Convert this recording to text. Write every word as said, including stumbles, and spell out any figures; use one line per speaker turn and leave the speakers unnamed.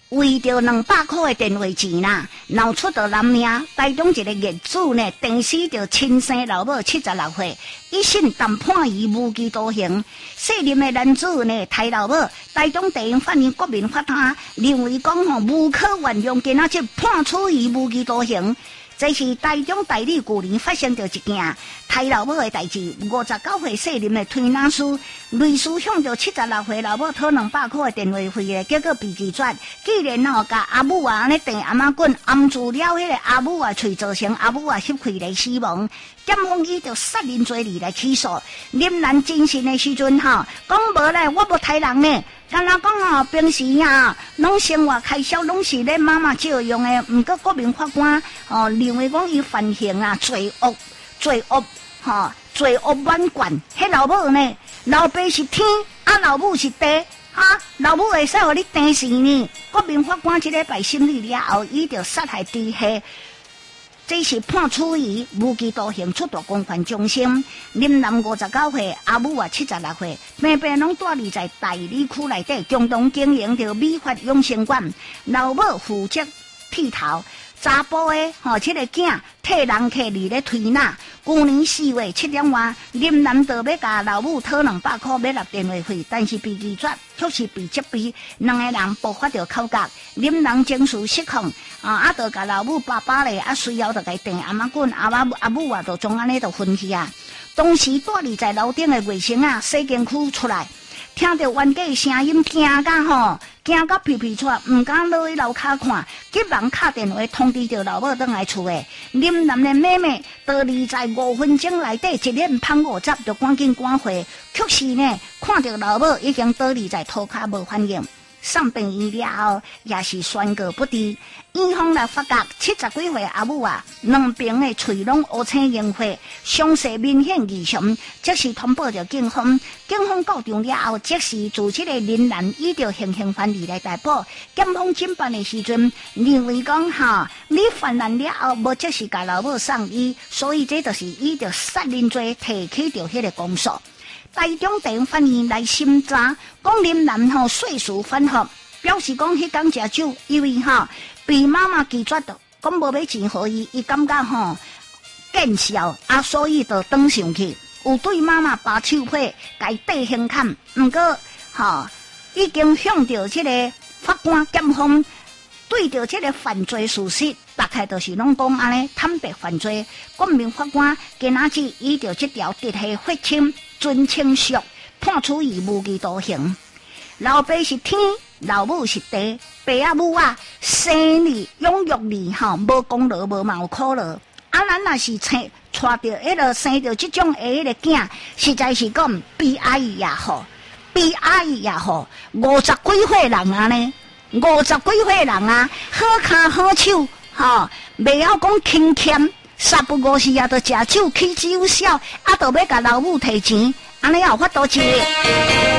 为着两百块的电话钱啦，闹出到人命。台中一个业主呢，电死着亲生老母七十六岁，一审但判以无期徒刑。涉任的男子呢，抬老母，台中地方法院国民法庭认为讲吼无可原谅，今仔日判处以无期徒刑。这是台中大理旧年发生着一件抬老母的代志。五十九岁涉任的推拿师，类似向着七十六岁老母讨两百块的电话费咧，结果被拒绝。既然吼甲阿母啊安尼电阿妈棍按住了迄个阿母啊，喙造成阿母啊吸气来死亡。检方依着杀人罪理来起诉。林兰精神的时阵吼，讲无咧，我无抬人呢。敢若讲吼，平时啊，拢生活开销拢是咧妈妈借用的，毋过国民法官哦认为讲伊犯刑啊，罪恶罪恶吼，罪恶满贯。迄老母呢，老爸是天，啊老母是地，哈、啊、老母会使互你定死呢？国民法官一礼拜审理了后，伊就杀害致死。这是判处以无期徒刑，出大公权终身。林男五十九岁，阿母啊七十六岁，平平拢住伫在大理区内底，共同经营着美发养生馆。老母负责剃头，查甫的吼，这个囝替人客里咧推拿。去年四月七点外，林男就要甲老母讨两百块要纳电话费，但是被拒绝，却是被责备。两个人爆发着口角，林男情绪失控，啊，啊，就甲老母爸爸咧，啊，随后就甲电阿妈滚，阿妈阿母啊，就从安尼就分去啊。当时住伫在楼顶的卫生啊，西京区出来。听到冤家的声音，惊甲吼，惊甲皮皮喘，唔敢落去楼骹看，急忙打电话通知着老母转来厝诶。林男的妹妹到二在五分钟内底一脸胖五十，就赶紧赶回，却是呢，看到老母已经倒立在涂骹无反应。上病院了后，也是宣告不治。院方来发觉七十几岁阿母啊，两边的喙拢乌青硬化，伤势明显异常，即是通报着警方。警方到场了后，即时自这个林兰依着行刑犯例来逮捕。检方侦办的时阵，认为讲哈，你犯案了后，无即是甲老母送医，所以这就是依着杀人罪提起着迄个公诉。台中地方法院来审查，讲林男吼岁数反复，表示讲迄天食酒，因为吼被妈妈拒绝的，讲无要钱互伊，伊感觉吼见笑啊，所以就转上去，有对妈妈把手批，甲伊缀胸坎，毋过吼已经向着即个法官检方对着即个犯罪事实，大概就是拢讲安尼坦白犯罪。国民法官今仔日依着即条直系罚清。准清肃，判处以无期徒刑。老爸是天，老母是地，爸啊母啊生你养育你吼，无功劳无嘛有苦劳。啊，咱若是生带着迄个生着即种的迄个囝，实在是讲悲哀也好，悲哀也好。五十几岁人啊呢，五十几岁人啊，好骹好手吼，袂晓讲轻欠。三不五时啊，就食酒起酒笑，啊，就要甲老母提钱，安尼也有法度吃。